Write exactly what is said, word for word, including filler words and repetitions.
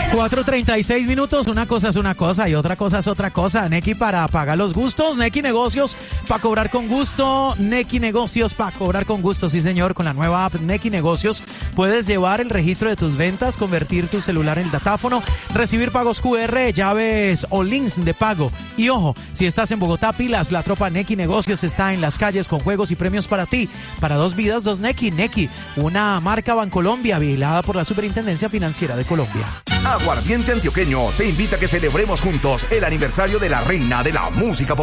cuatro treinta y seis minutos, una cosa es una cosa y otra cosa es otra cosa. Nequi para pagar los gustos, Nequi Negocios para cobrar con gusto, Nequi Negocios para cobrar con gusto, sí señor, con la nueva app Nequi Negocios puedes llevar el registro de tus ventas, convertir tu celular en el datáfono, recibir pagos cu erre, llaves o links de pago. Y ojo, si estás en Bogotá, pilas, la tropa Nequi Negocios está en las calles con juegos y premios para ti. Para dos vidas, dos Nequi. Nequi, una marca Bancolombia vigilada por la Superintendencia Financiera de Colombia. Aguardiente Antioqueño te invita a que celebremos juntos el aniversario de la reina de la música popular.